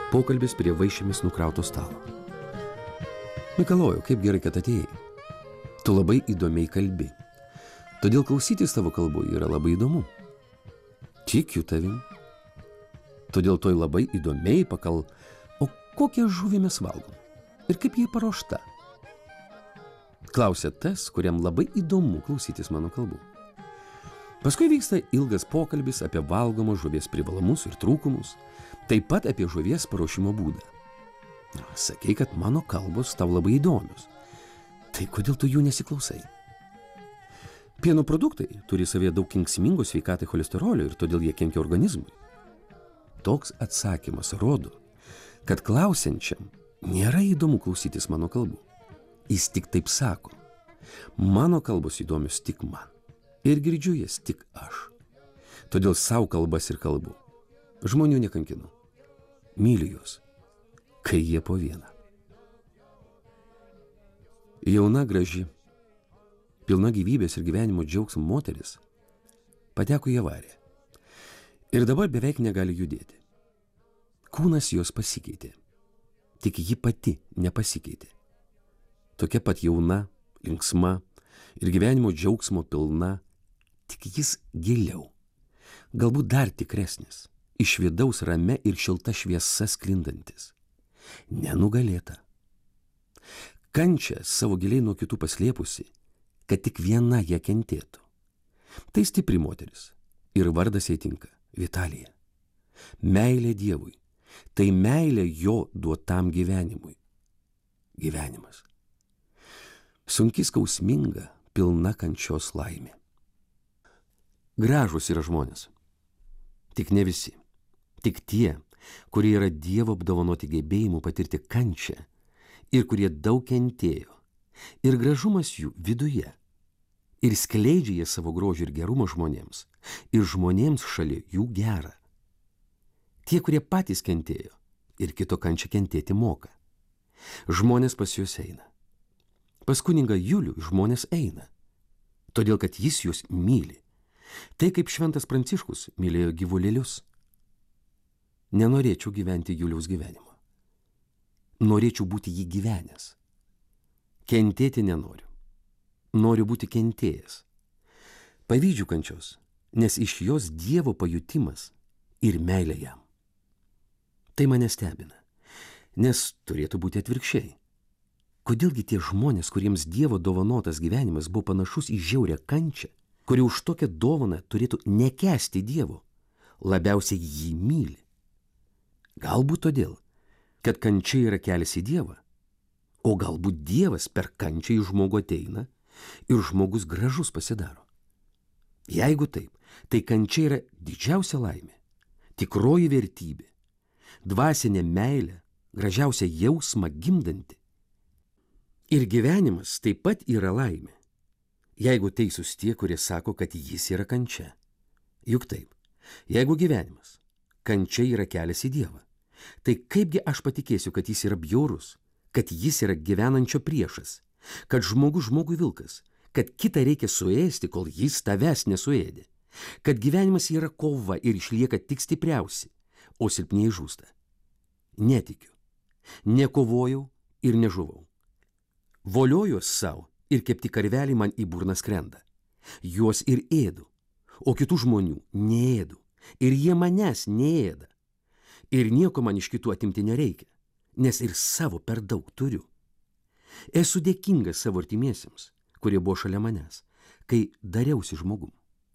Pokalbis prie vaišėmis nukrauto stalo. Mikalojau, kaip gerai, kad atėjai. Tu labai įdomiai kalbi. Todėl klausytis tavo kalbų yra labai įdomu. Tikiu tavim. Todėl toj labai įdomiai o kokią žuvį mes valgom? Ir kaip jį paruošta? Klausia tas, kuriam labai įdomu klausytis mano kalbų. Paskui vyksta ilgas pokalbis apie valgomos žuvies privalumus ir trūkumus, taip pat apie žuvies paruošimo būdą. Sakei, kad mano kalbos tau labai įdomios. Tai kodėl tu jų nesiklausai? Pieno produktai turi savyje daug kenksmingo sveikatai cholesterolio ir todėl jie kenkia organizmui. Toks atsakymas rodo, kad klausiančiam nėra įdomu klausytis mano kalbų. Jis tik taip sako. Mano kalbos įdomios tik man. Ir girdžiu jas tik aš. Todėl savo kalbas ir kalbu. Žmonių nekankinu. Myliu juos, kai jie po vieną. Jauna, graži, pilna gyvybės ir gyvenimo džiaugsmo moteris pateko į avariją. Ir dabar beveik negali judėti. Kūnas jos pasikeitė. Tik ji pati nepasikeitė. Tokia pat jauna, linksma ir gyvenimo džiaugsmo pilna, tik jis giliau. Galbūt dar tikresnis, iš vidaus rame ir šilta šviesa sklindantis. Nenugalėta. Kančią savo giliai nuo kitų paslėpusi, kad tik viena ją kentėtų. Tai stipri moteris ir vardas jai tinka – Vitalija. Meilė Dievui – tai meilė jo duotam gyvenimui. Gyvenimas. Sunki, skausminga, pilna kančios laimė. Gražūs yra žmonės. Tik ne visi. Tik tie, kurie yra Dievo apdovanoti gebėjimu patirti kančią ir kurie daug kentėjo. Ir gražumas jų viduje. Ir skleidžia jie savo grožį ir gerumą žmonėms. Ir žmonėms šalia jų gera. Tie, kurie patys kentėjo ir kito kančią kentėti moka. Žmonės pas juos eina. Pas kunigą Julių žmonės eina. Todėl, kad jis juos myli. Tai kaip šventas Pranciškus mylėjo gyvulėlius. Nenorėčiau gyventi Juliaus gyvenimo. Norėčiau būti jį gyvenęs. Kentėti nenoriu. Noriu būti kentėjęs. Pavydžiu kančios, nes iš jos Dievo pajutimas ir meilė jam. Tai mane stebina, nes turėtų būti atvirkščiai. Kodėlgi tie žmonės, kuriems Dievo dovanotas gyvenimas buvo panašus į žiaurią kančią, kuri už tokią dovaną turėtų nekęsti Dievo, labiausiai jį myli? Galbūt todėl, kad kančia yra kelias į Dievą, o galbūt Dievas per kančią į žmogų ateina ir žmogus gražus pasidaro. Jeigu taip, tai kančia yra didžiausia laimė, tikroji vertybė, dvasinė meilė, gražiausia jausmą gimdanti. Ir gyvenimas taip pat yra laimė, jeigu teisūs tie, kurie sako, kad jis yra kančia. Juk taip, jeigu gyvenimas, kančia yra kelias į Dievą, tai kaipgi aš patikėsiu, kad jis yra bjaurus, kad jis yra gyvenančio priešas, kad žmogus žmogui vilkas, kad kitą reikia suėsti, kol jis tavęs nesuėdė, kad gyvenimas yra kova ir išlieka tik stipriausi, o silpnieji žūsta. Netikiu, nekovojau ir nežuvau. Voliojuos savo ir kepti karveliai man į burną skrenda. Juos ir ėdu, o kitų žmonių neėdu, ir jie manęs neėda. Ir nieko man iš kitų atimti nereikia, nes ir savo per daug turiu. Esu dėkingas savo artimiesiems, kurie buvo šalia manęs, kai dariausi žmogum.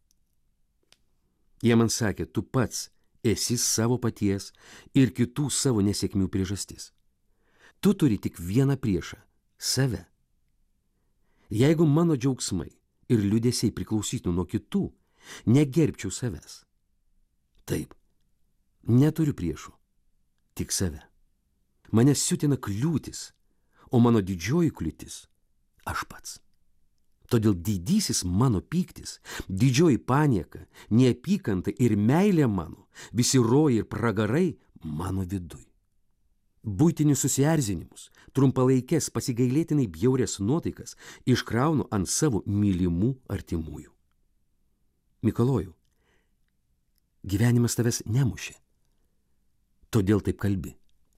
Jie man sakė, tu pats esi savo paties ir kitų savo nesėkmių priežastis. Tu turi tik vieną priešą – save. Jeigu mano džiaugsmai ir liūdesiai priklausytų nuo kitų, negerbčiau savęs. Taip, neturiu priešų, tik save. Mane siutina kliūtis, o mano didžioji kliūtis – aš pats. Todėl didysis mano pyktis, didžioji panieka, neapykanta ir meilė mano, visi rojai ir pragarai mano viduj. Buitinius susierzinimus, trumpalaikės pasigailėtinai bjaurės nuotaikas iškraunu ant savo mylimų artimųjų. Mikalojau, gyvenimas tavęs nemušė. Todėl taip kalbi.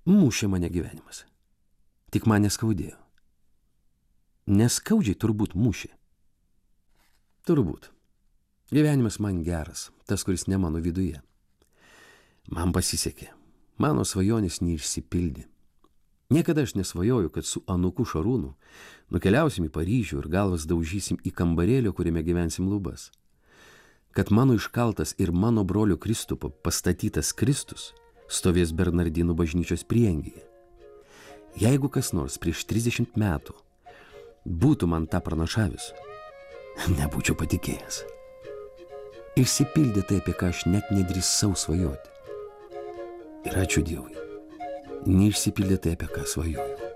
Mušė mane gyvenimas. Tik man neskaudėjo. Neskaudžiai turbūt mušė. Turbūt. Gyvenimas man geras, tas, kuris ne mano viduje. Man pasisekė. Mano svajonės neišsipildė. Niekada aš nesvajoju, kad su anuku Šarūnu nukeliausim į Paryžių ir galvas daužysim į kambarėlio, kuriame gyvensim lubas. Kad mano iškaltas ir mano brolio Kristupo pastatytas Kristus stovės Bernardinų bažnyčios prieangyje. Jeigu kas nors prieš 30 metų būtų man tą pranašavęs, nebūčiau patikėjęs. Išsipildė tai, apie ką aš net nedrįsau svajoti. Ir ačiū Dievui, neišsipildė tai, apie ką svajojau.